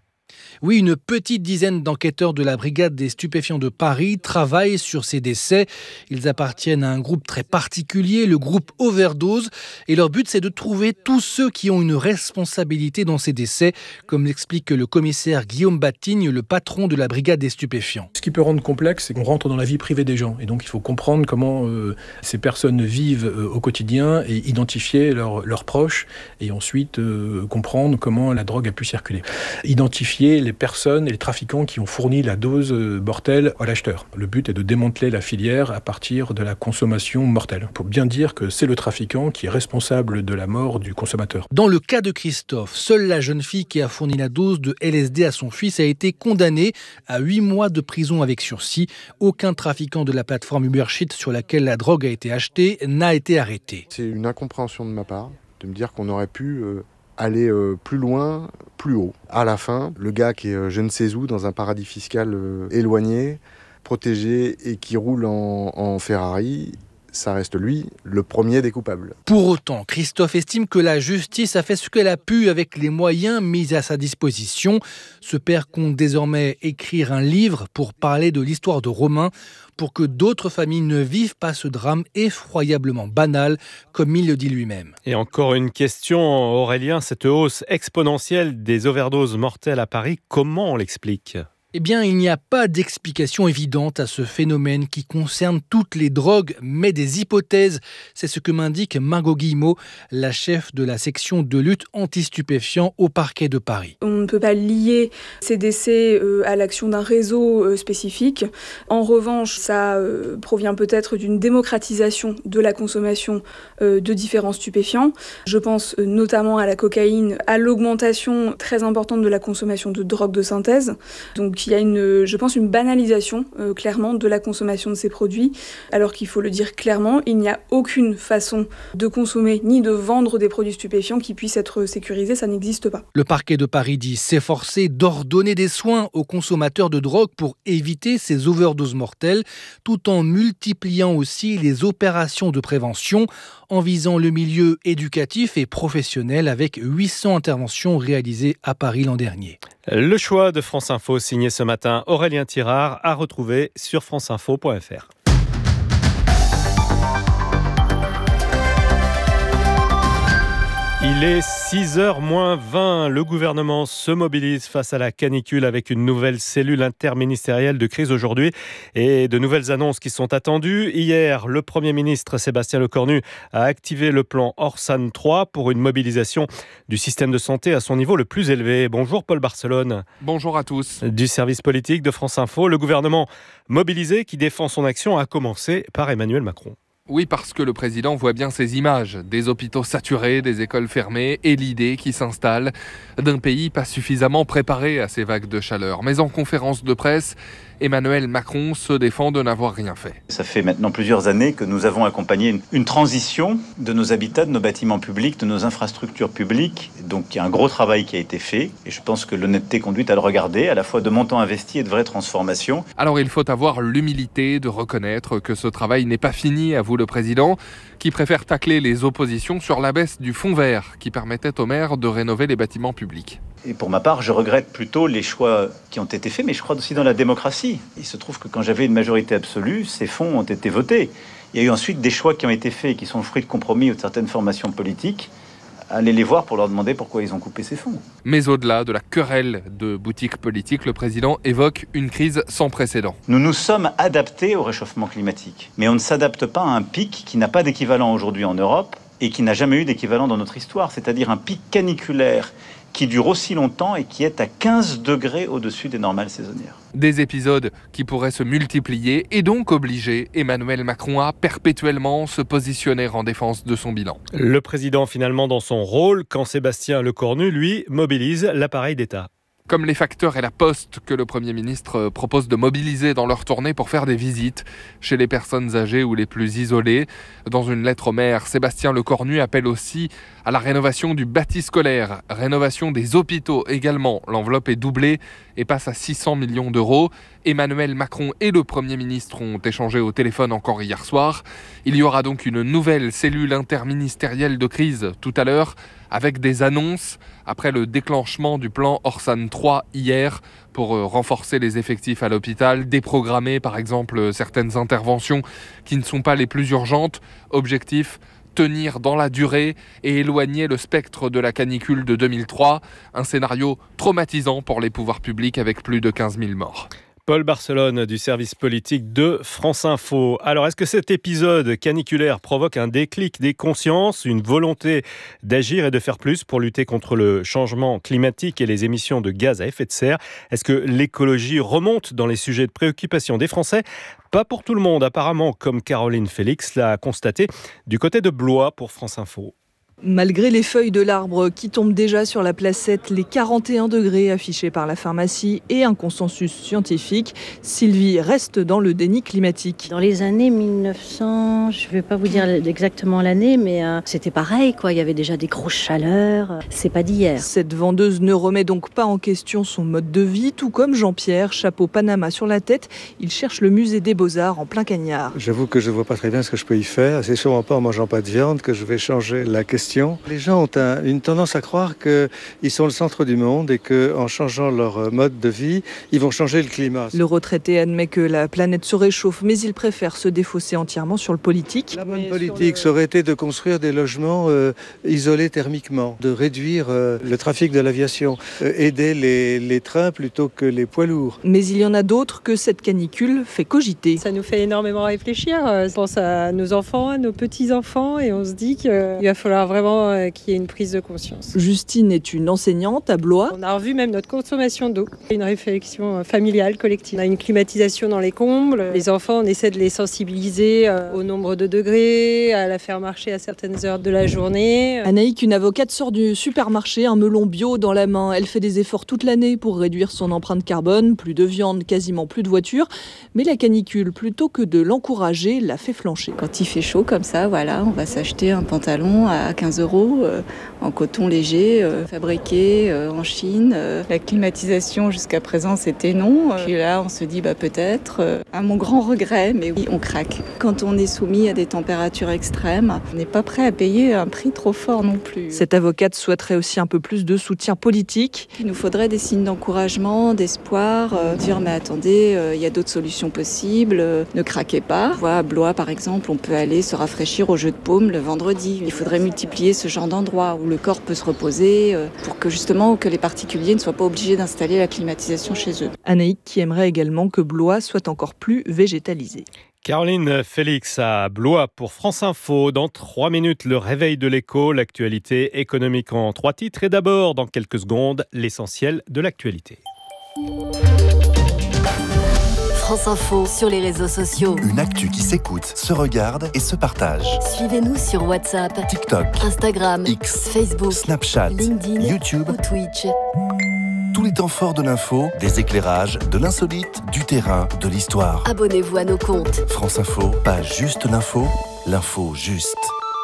Oui, une petite dizaine d'enquêteurs de la brigade des stupéfiants de Paris travaillent sur ces décès. Ils appartiennent à un groupe très particulier, le groupe Overdose. Et leur but, c'est de trouver tous ceux qui ont une responsabilité dans ces décès, comme l'explique le commissaire Guillaume Batigne, le patron de la brigade des stupéfiants. Ce qui peut rendre complexe, c'est qu'on rentre dans la vie privée des gens. Et donc, il faut comprendre comment euh, ces personnes vivent euh, au quotidien et identifier leurs, leurs proches. Et ensuite, euh, comprendre comment la drogue a pu circuler. Identifier les personnes et les trafiquants qui ont fourni la dose mortelle à l'acheteur. Le but est de démanteler la filière à partir de la consommation mortelle, pour bien dire que c'est le trafiquant qui est responsable de la mort du consommateur. Dans le cas de Christophe, seule la jeune fille qui a fourni la dose de L S D à son fils a été condamnée à huit mois de prison avec sursis. Aucun trafiquant de la plateforme Ubersheet sur laquelle la drogue a été achetée n'a été arrêté. C'est une incompréhension de ma part de me dire qu'on aurait pu euh, aller euh, plus loin, plus haut. À la fin, le gars qui est euh, je ne sais où, dans un paradis fiscal euh, éloigné, protégé et qui roule en, en Ferrari, ça reste lui le premier des coupables. Pour autant, Christophe estime que la justice a fait ce qu'elle a pu avec les moyens mis à sa disposition. Ce père compte désormais écrire un livre pour parler de l'histoire de Romain, pour que d'autres familles ne vivent pas ce drame effroyablement banal, comme il le dit lui-même. Et encore une question, Aurélien, cette hausse exponentielle des overdoses mortelles à Paris, comment on l'explique ? Eh bien, il n'y a pas d'explication évidente à ce phénomène qui concerne toutes les drogues, mais des hypothèses. C'est ce que m'indique Margot Guillemot, la chef de la section de lutte anti-stupéfiants au parquet de Paris. On ne peut pas lier ces décès à l'action d'un réseau spécifique. En revanche, ça provient peut-être d'une démocratisation de la consommation de différents stupéfiants. Je pense notamment à la cocaïne, à l'augmentation très importante de la consommation de drogues de synthèse. Donc, il y a, une, je pense, une banalisation, euh, clairement, de la consommation de ces produits, alors qu'il faut le dire clairement, il n'y a aucune façon de consommer ni de vendre des produits stupéfiants qui puissent être sécurisés, ça n'existe pas. Le parquet de Paris dit s'efforcer d'ordonner des soins aux consommateurs de drogue pour éviter ces overdoses mortelles, tout en multipliant aussi les opérations de prévention, en visant le milieu éducatif et professionnel avec huit cents interventions réalisées à Paris l'an dernier. Le choix de France Info signé ce matin Aurélien Tirard à retrouver sur franceinfo point f r. Il est six heures moins vingt. Le gouvernement se mobilise face à la canicule avec une nouvelle cellule interministérielle de crise aujourd'hui et de nouvelles annonces qui sont attendues. Hier, le Premier ministre Sébastien Lecornu a activé le plan Orsan trois pour une mobilisation du système de santé à son niveau le plus élevé. Bonjour Paul Barcelone. Bonjour à tous. Du service politique de France Info, le gouvernement mobilisé qui défend son action a commencé par Emmanuel Macron. Oui, parce que le président voit bien ces images, des hôpitaux saturés, des écoles fermées et l'idée qui s'installe d'un pays pas suffisamment préparé à ces vagues de chaleur. Mais en conférence de presse, Emmanuel Macron se défend de n'avoir rien fait. Ça fait maintenant plusieurs années que nous avons accompagné une, une transition de nos habitats, de nos bâtiments publics, de nos infrastructures publiques. Donc il y a un gros travail qui a été fait et je pense que l'honnêteté conduit à le regarder, à la fois de montants investis et de vraies transformations. Alors il faut avoir l'humilité de reconnaître que ce travail n'est pas fini, avoue le président, qui préfère tacler les oppositions sur la baisse du fonds vert qui permettait aux maires de rénover les bâtiments publics. Et pour ma part, je regrette plutôt les choix qui ont été faits, mais je crois aussi dans la démocratie. Il se trouve que quand j'avais une majorité absolue, ces fonds ont été votés. Il y a eu ensuite des choix qui ont été faits et qui sont le fruit de compromis ou de certaines formations politiques. Allez les voir pour leur demander pourquoi ils ont coupé ces fonds. Mais au-delà de la querelle de boutiques politiques, le président évoque une crise sans précédent. Nous nous sommes adaptés au réchauffement climatique, mais on ne s'adapte pas à un pic qui n'a pas d'équivalent aujourd'hui en Europe et qui n'a jamais eu d'équivalent dans notre histoire, c'est-à-dire un pic caniculaire qui dure aussi longtemps et qui est à quinze degrés au-dessus des normales saisonnières. Des épisodes qui pourraient se multiplier et donc obliger Emmanuel Macron à perpétuellement se positionner en défense de son bilan. Le président finalement dans son rôle quand Sébastien Lecornu, lui, mobilise l'appareil d'État. Comme les facteurs et la poste que le Premier ministre propose de mobiliser dans leur tournée pour faire des visites chez les personnes âgées ou les plus isolées. Dans une lettre au maire, Sébastien Lecornu appelle aussi à la rénovation du bâti scolaire, rénovation des hôpitaux également. L'enveloppe est doublée et passe à six cents millions d'euros. Emmanuel Macron et le Premier ministre ont échangé au téléphone encore hier soir. Il y aura donc une nouvelle cellule interministérielle de crise tout à l'heure avec des annonces après le déclenchement du plan Orsan trois hier pour renforcer les effectifs à l'hôpital, déprogrammer par exemple certaines interventions qui ne sont pas les plus urgentes. Objectif, tenir dans la durée et éloigner le spectre de la canicule de deux mille trois, un scénario traumatisant pour les pouvoirs publics avec plus de quinze mille morts. Paul Barcelone du service politique de France Info. Alors, est-ce que cet épisode caniculaire provoque un déclic des consciences, une volonté d'agir et de faire plus pour lutter contre le changement climatique et les émissions de gaz à effet de serre? Est-ce que l'écologie remonte dans les sujets de préoccupation des Français? Pas pour tout le monde, apparemment, comme Caroline Félix l'a constaté du côté de Blois pour France Info. Malgré les feuilles de l'arbre qui tombent déjà sur la placette, les quarante et un degrés affichés par la pharmacie et un consensus scientifique, Sylvie reste dans le déni climatique. Dans les années mille neuf cents, je ne vais pas vous dire exactement l'année, mais euh, c'était pareil, quoi. Il y avait déjà des grosses chaleurs. C'est pas d'hier. Cette vendeuse ne remet donc pas en question son mode de vie, tout comme Jean-Pierre, chapeau Panama sur la tête. Il cherche le musée des Beaux-Arts en plein Cagnard. J'avoue que je ne vois pas très bien ce que je peux y faire. C'est sûrement pas en mangeant pas de viande que je vais changer la question. Les gens ont un, une tendance à croire qu'ils sont le centre du monde et qu'en changeant leur mode de vie, ils vont changer le climat. Le retraité admet que la planète se réchauffe, mais il préfère se défausser entièrement sur le politique. La bonne politique, ça aurait été de construire des logements euh, isolés thermiquement, de réduire euh, le trafic de l'aviation, euh, aider les, les trains plutôt que les poids lourds. Mais il y en a d'autres que cette canicule fait cogiter. Ça nous fait énormément réfléchir. On pense à nos enfants, à nos petits-enfants, et on se dit qu'il va falloir vraiment qu'il y ait une prise de conscience. Justine est une enseignante à Blois. On a revu même notre consommation d'eau. Une réflexion familiale, collective. On a une climatisation dans les combles. Les enfants, on essaie de les sensibiliser au nombre de degrés, à la faire marcher à certaines heures de la journée. Anaïk, une avocate, sort du supermarché, un melon bio dans la main. Elle fait des efforts toute l'année pour réduire son empreinte carbone. Plus de viande, quasiment plus de voitures. Mais la canicule, plutôt que de l'encourager, la fait flancher. Quand il fait chaud comme ça, voilà, on va s'acheter un pantalon à quinze euros euh, en coton léger, euh, fabriqué euh, en Chine. Euh, la climatisation jusqu'à présent c'était non. Euh, puis là on se dit bah peut-être, euh, à mon grand regret, mais oui on craque. Quand on est soumis à des températures extrêmes, on n'est pas prêt à payer un prix trop fort non plus. Cette avocate souhaiterait aussi un peu plus de soutien politique. Il nous faudrait des signes d'encouragement, d'espoir, euh, dire mais attendez, il euh, y a d'autres solutions possibles, euh, ne craquez pas. On voit à Blois par exemple, on peut aller se rafraîchir au jeu de paume le vendredi. Il faudrait multiplier ce genre d'endroit où le corps peut se reposer pour que justement que les particuliers ne soient pas obligés d'installer la climatisation chez eux. Anaïk qui aimerait également que Blois soit encore plus végétalisé. Caroline Félix à Blois pour France Info. Dans trois minutes, le réveil de l'écho, l'actualité économique en trois titres. Et d'abord, dans quelques secondes, l'essentiel de l'actualité. France Info sur les réseaux sociaux. Une actu qui s'écoute, se regarde et se partage. Suivez-nous sur WhatsApp, TikTok, Instagram, X, Facebook, Snapchat, LinkedIn, YouTube ou Twitch. Tous les temps forts de l'info, des éclairages, de l'insolite, du terrain, de l'histoire. Abonnez-vous à nos comptes. France Info, pas juste l'info, l'info juste.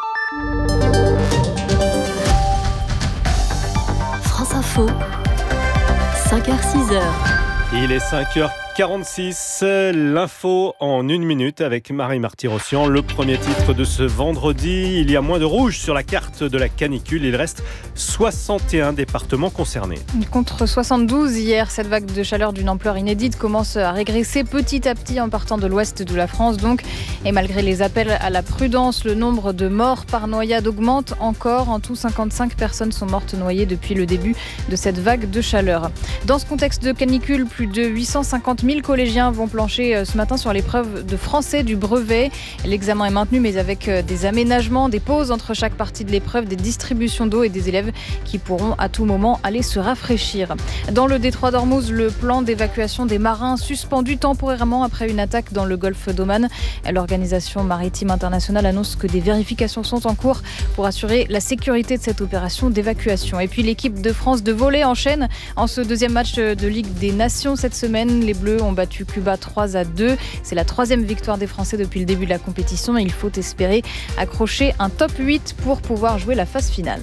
France Info, cinq heures six heures. Il est cinq heures quarante-six, l'info en une minute avec Marie Marty-Rossian. Le premier titre de ce vendredi, il y a moins de rouge sur la carte de la canicule. Il reste soixante et un départements concernés. Contre soixante-douze hier, cette vague de chaleur d'une ampleur inédite commence à régresser petit à petit en partant de l'ouest de la France donc. Et malgré les appels à la prudence, le nombre de morts par noyade augmente encore. En tout, cinquante-cinq personnes sont mortes noyées depuis le début de cette vague de chaleur. Dans ce contexte de canicule, plus de huit cent cinquante mille collégiens vont plancher ce matin sur l'épreuve de français du brevet. L'examen est maintenu mais avec des aménagements, des pauses entre chaque partie de l'épreuve, des distributions d'eau et des élèves qui pourront à tout moment aller se rafraîchir. Dans le détroit d'Ormuz, le plan d'évacuation des marins suspendu temporairement après une attaque dans le golfe d'Oman. L'Organisation maritime internationale annonce que des vérifications sont en cours pour assurer la sécurité de cette opération d'évacuation. Et puis l'équipe de France de volley enchaîne en ce deuxième match de Ligue des Nations cette semaine. Les Bleus ont battu Cuba trois à deux. C'est la troisième victoire des Français depuis le début de la compétition et il faut espérer accrocher un top huit pour pouvoir jouer la phase finale.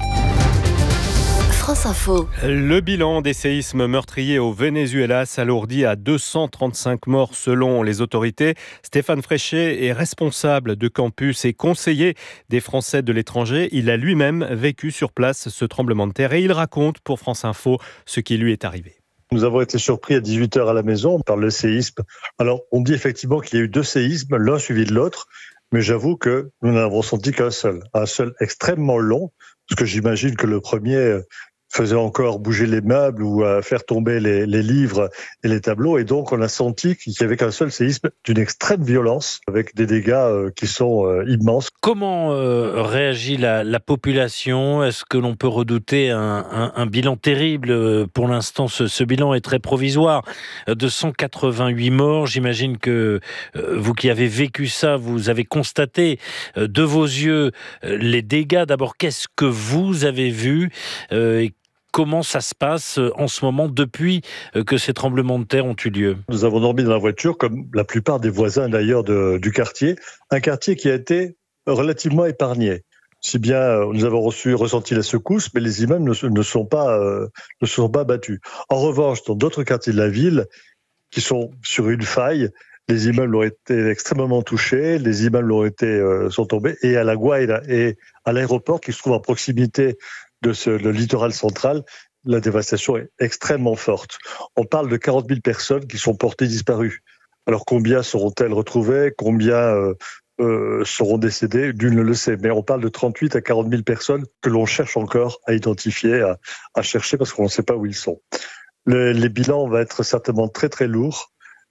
France Info. Le bilan des séismes meurtriers au Venezuela s'alourdit à deux cent trente-cinq morts selon les autorités. Stéphane Fréchet est responsable de campus et conseiller des Français de l'étranger. Il a lui-même vécu sur place ce tremblement de terre et il raconte pour France Info ce qui lui est arrivé. Nous avons été surpris à dix-huit heures à la maison par le séisme. Alors, on dit effectivement qu'il y a eu deux séismes, l'un suivi de l'autre, mais j'avoue que nous n'en avons senti qu'un seul, un seul extrêmement long, parce que j'imagine que le premier faisait encore bouger les meubles ou euh, faire tomber les, les livres et les tableaux. Et donc, on a senti qu'il n'y avait qu'un seul séisme d'une extrême violence, avec des dégâts euh, qui sont euh, immenses. Comment euh, réagit la, la population ? Est-ce que l'on peut redouter un, un, un bilan terrible ? Pour l'instant, ce, ce bilan est très provisoire. De cent quatre-vingt-huit morts, j'imagine que euh, vous qui avez vécu ça, vous avez constaté euh, de vos yeux euh, les dégâts. D'abord, qu'est-ce que vous avez vu euh, et comment ça se passe en ce moment depuis que ces tremblements de terre ont eu lieu ? Nous avons dormi dans la voiture, comme la plupart des voisins d'ailleurs de, du quartier. Un quartier qui a été relativement épargné. Si bien nous avons reçu, ressenti la secousse, mais les immeubles ne, ne, sont pas, euh, ne sont pas battus. En revanche, dans d'autres quartiers de la ville, qui sont sur une faille, les immeubles ont été extrêmement touchés, les immeubles ont été, euh, sont tombés, et à La Guaira et à l'aéroport qui se trouve à proximité de ce, le littoral central, la dévastation est extrêmement forte. On parle de quarante mille personnes qui sont portées disparues. Alors combien seront-elles retrouvées ? Combien euh, euh, seront décédées ? Nul ne le sait. Mais on parle de trente-huit à quarante mille personnes que l'on cherche encore à identifier, à, à chercher parce qu'on ne sait pas où ils sont. Le, les bilans vont être certainement très très lourds.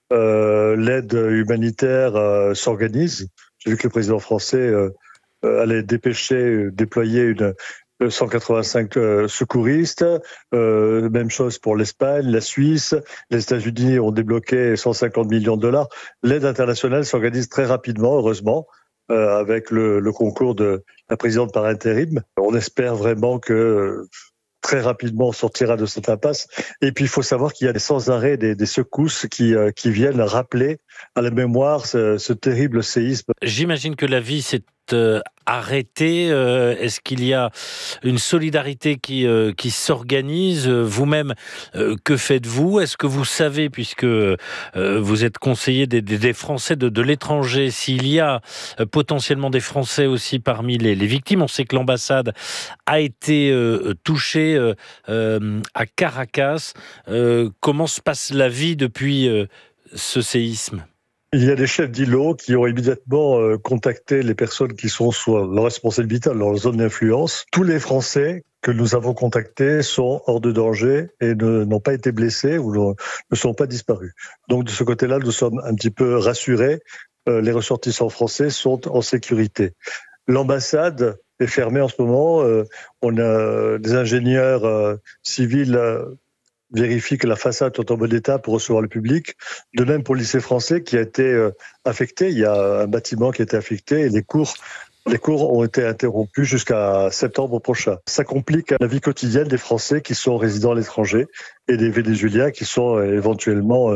Euh, l'aide humanitaire euh, s'organise. J'ai vu que le président français euh, euh, allait dépêcher, euh, déployer une cent quatre-vingt-cinq euh, secouristes, euh, même chose pour l'Espagne, la Suisse, les États-Unis ont débloqué cent cinquante millions de dollars. L'aide internationale s'organise très rapidement, heureusement, euh, avec le, le concours de la présidente par intérim. On espère vraiment que euh, très rapidement on sortira de cette impasse. Et puis il faut savoir qu'il y a sans arrêt des, des secousses qui, euh, qui viennent rappeler à la mémoire ce, ce terrible séisme. J'imagine que la vie s'est euh, arrêtée. Euh, est-ce qu'il y a une solidarité qui, euh, qui s'organise ? Vous-même, euh, que faites-vous ? Est-ce que vous savez, puisque euh, vous êtes conseiller des, des, des Français de, de l'étranger, s'il y a euh, potentiellement des Français aussi parmi les, les victimes ? On sait que l'ambassade a été euh, touchée euh, euh, à Caracas. Euh, comment se passe la vie depuis euh, ce séisme ? Il y a des chefs d'îlots qui ont immédiatement euh, contacté les personnes qui sont sous leur responsabilité, leur zone d'influence. Tous les Français que nous avons contactés sont hors de danger et ne, n'ont pas été blessés ou ne, ne sont pas disparus. Donc de ce côté-là, nous sommes un petit peu rassurés. Euh, les ressortissants français sont en sécurité. L'ambassade est fermée en ce moment. Euh, on a des ingénieurs euh, civils euh, vérifie que la façade est en bon état pour recevoir le public. De même pour le lycée français qui a été euh, affecté. Il y a un bâtiment qui a été affecté et les cours, les cours ont été interrompus jusqu'à septembre prochain. Ça complique la vie quotidienne des Français qui sont résidents à l'étranger et des Vénézuéliens qui sont euh, éventuellement euh,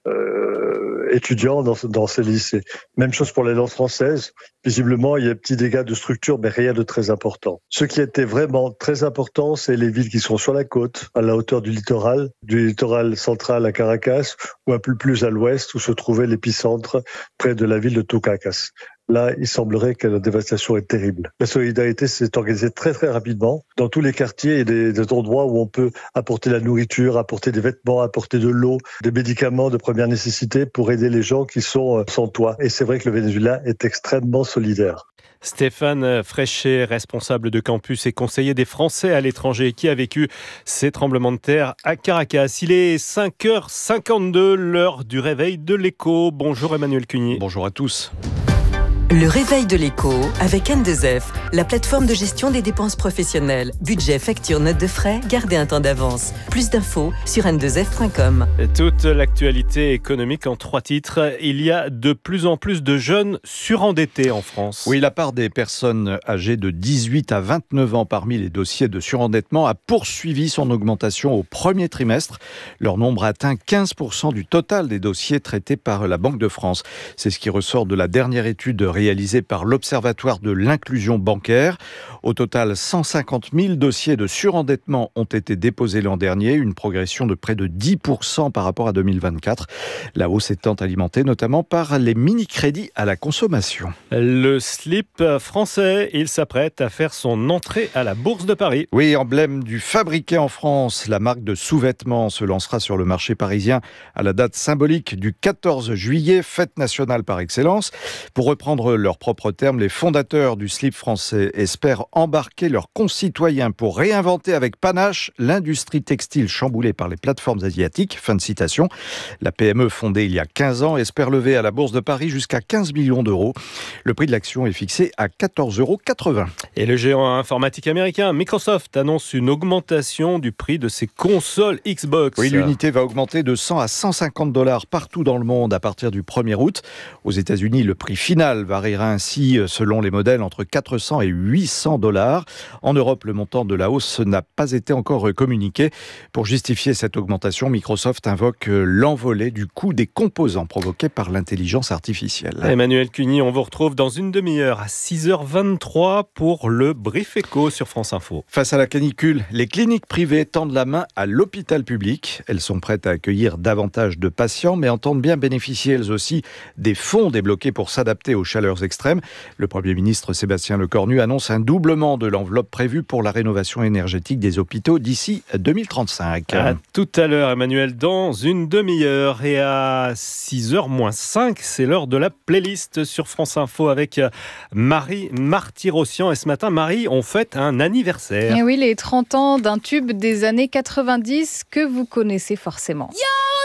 euh, étudiants dans, dans ces lycées. Même chose pour les langues françaises. Visiblement, il y a des petits dégâts de structure, mais rien de très important. Ce qui était vraiment très important, c'est les villes qui sont sur la côte, à la hauteur du littoral, du littoral central à Caracas, ou un peu plus à l'ouest, où se trouvait l'épicentre, près de la ville de Tucacas. Là, il semblerait que la dévastation est terrible. La solidarité s'est organisée très très rapidement. Dans tous les quartiers, il y a des, des endroits où on peut apporter la nourriture, apporter des vêtements, apporter de l'eau, des médicaments de première nécessité pour aider les gens qui sont sans toit. Et c'est vrai que le Venezuela est extrêmement solidaire. Stéphane Fréchet, responsable de campus et conseiller des Français à l'étranger qui a vécu ces tremblements de terre à Caracas. Il est cinq heures cinquante-deux, l'heure du réveil de l'écho. Bonjour Emmanuel Cuny. Bonjour à tous. Le réveil de l'écho avec N deux F, la plateforme de gestion des dépenses professionnelles. Budget, facture, notes de frais, gardez un temps d'avance. Plus d'infos sur n deux f point com. Toute l'actualité économique en trois titres. Il y a de plus en plus de jeunes surendettés en France. Oui, la part des personnes âgées de dix-huit à vingt-neuf ans parmi les dossiers de surendettement a poursuivi son augmentation au premier trimestre. Leur nombre atteint quinze pour cent du total des dossiers traités par la Banque de France. C'est ce qui ressort de la dernière étude réalisé par l'Observatoire de l'inclusion bancaire. Au total, cent cinquante mille dossiers de surendettement ont été déposés l'an dernier, une progression de près de dix pour cent par rapport à deux mille vingt-quatre. La hausse étant alimentée notamment par les mini-crédits à la consommation. Le slip français, il s'apprête à faire son entrée à la Bourse de Paris. Oui, emblème du fabriqué en France, la marque de sous-vêtements se lancera sur le marché parisien à la date symbolique du quatorze juillet, fête nationale par excellence. Pour reprendre reprendre leurs propres termes, les fondateurs du slip français espèrent embarquer leurs concitoyens pour réinventer avec panache l'industrie textile chamboulée par les plateformes asiatiques. Fin de citation. La P M E fondée il y a quinze ans espère lever à la Bourse de Paris jusqu'à quinze millions d'euros. Le prix de l'action est fixé à quatorze euros quatre-vingts. Et le géant informatique américain Microsoft annonce une augmentation du prix de ses consoles Xbox. Oui, l'unité va augmenter de cent à cent cinquante dollars partout dans le monde à partir du premier août. Aux États-Unis, le prix final variera ainsi selon les modèles entre quatre cents et huit cents dollars. En Europe, le montant de la hausse n'a pas été encore communiqué. Pour justifier cette augmentation, Microsoft invoque l'envolée du coût des composants provoqués par l'intelligence artificielle. Emmanuel Cuny, on vous retrouve dans une demi-heure à six heures vingt-trois pour le Brief Éco sur France Info. Face à la canicule, les cliniques privées tendent la main à l'hôpital public. Elles sont prêtes à accueillir davantage de patients, mais entendent bien bénéficier elles aussi des fonds débloqués pour s'adapter aux chaleurs extrêmes. Le Premier ministre Sébastien Lecornu annonce un doublement de l'enveloppe prévue pour la rénovation énergétique des hôpitaux d'ici deux mille trente-cinq. À tout à l'heure, Emmanuel, dans une demi-heure. Et à six heures moins cinq, c'est l'heure de la playlist sur France Info avec Marie Martyrossian. Et ce matin, Marie, on fête un anniversaire. Et oui, les trente ans d'un tube des années quatre-vingt-dix que vous connaissez forcément. Yo,